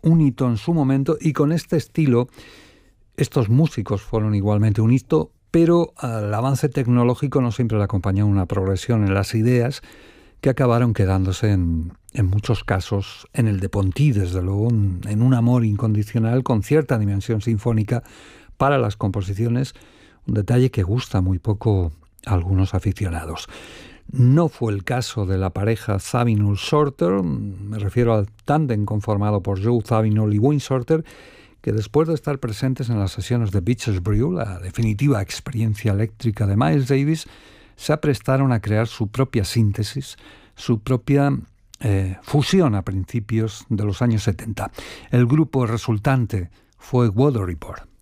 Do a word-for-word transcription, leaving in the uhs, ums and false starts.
un hito en su momento, y con este estilo estos músicos fueron igualmente un hito, pero el avance tecnológico no siempre le acompañó una progresión en las ideas que acabaron quedándose en, en muchos casos en el de Ponty, desde luego, en, en un amor incondicional con cierta dimensión sinfónica para las composiciones, un detalle que gusta muy poco a algunos aficionados. No fue el caso de la pareja Zawinul-Shorter, me refiero al tándem conformado por Joe Zawinul y Wayne Shorter, que después de estar presentes en las sesiones de Beaches Brew, la definitiva experiencia eléctrica de Miles Davis, se aprestaron a crear su propia síntesis, su propia eh, fusión a principios de los años setenta. El grupo resultante fue Weather Report.